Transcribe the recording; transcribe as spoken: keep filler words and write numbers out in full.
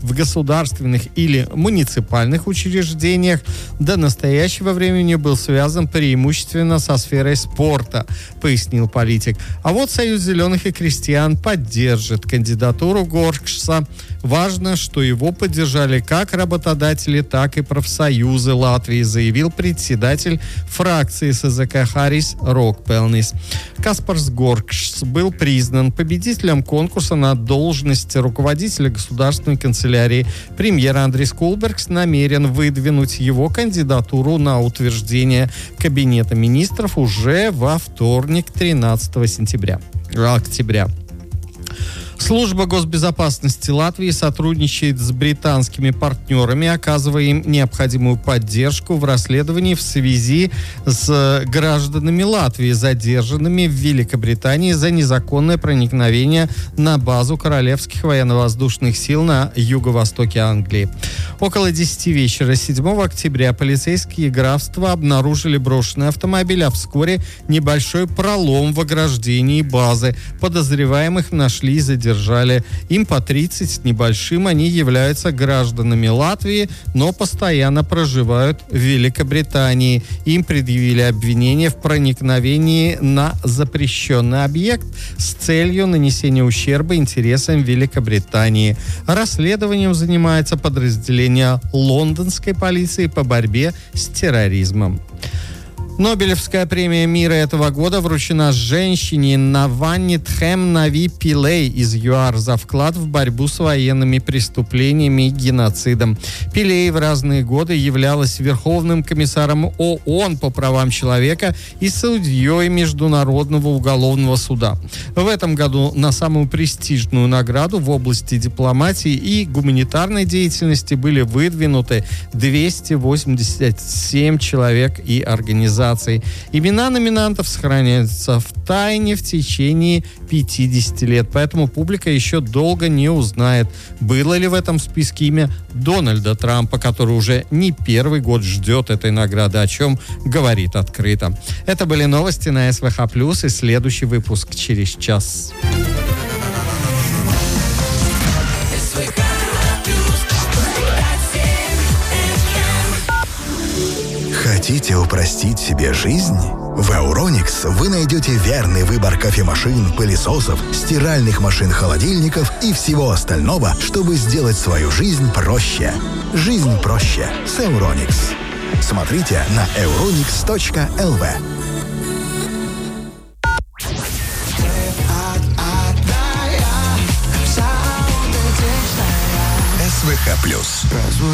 в государственных или муниципальных учреждениях до настоящего времени был связан преимущественно со сферой спорта, пояснил политик. А вот Союз зеленых и крестьян поддержит кандидатуру Горкшса. Важно, что его поддержали как работодатели, так и профсоюзы Латвии, заявил председатель фракции СЗК Харис Рокпелнис. Каспарс Горкшс был признан победителем конкурса на должность руководителя государственной канцелярии. Премьер Андрис Кулбергс намерен выдвинуть его кандидатуру на утверждение Кабинета министров уже во вторник, тринадцатого сентября, октября. Служба госбезопасности Латвии сотрудничает с британскими партнерами, оказывая им необходимую поддержку в расследовании в связи с гражданами Латвии, задержанными в Великобритании за незаконное проникновение на базу Королевских военно-воздушных сил на юго-востоке Англии. Около десяти вечера седьмого октября полицейские графства обнаружили брошенный автомобиль, а вскоре небольшой пролом в ограждении базы. Подозреваемых нашли и задержали. Держали. Им по тридцать с небольшим. Они являются гражданами Латвии, но постоянно проживают в Великобритании. Им предъявили обвинение в проникновении на запрещенный объект с целью нанесения ущерба интересам Великобритании. Расследованием занимается подразделение лондонской полиции по борьбе с терроризмом. Нобелевская премия мира этого года вручена женщине Навани Тхемнави Пилей из ЮАР за вклад в борьбу с военными преступлениями и геноцидом. Пилей в разные годы являлась Верховным комиссаром ООН по правам человека и судьей Международного уголовного суда. В этом году на самую престижную награду в области дипломатии и гуманитарной деятельности были выдвинуты двести восемьдесят семь человек и организаций. Имена номинантов сохраняются в тайне в течение пятидесяти лет, поэтому публика еще долго не узнает, было ли в этом списке имя Дональда Трампа, который уже не первый год ждет этой награды, о чем говорит открыто. Это были новости на СВХ плюс, и следующий выпуск через час. Хотите упростить себе жизнь? В Euronix вы найдете верный выбор кофемашин, пылесосов, стиральных машин-холодильников и всего остального, чтобы сделать свою жизнь проще. Жизнь проще с Euronix. Смотрите на euronix точка эл ви. СВХ плюс.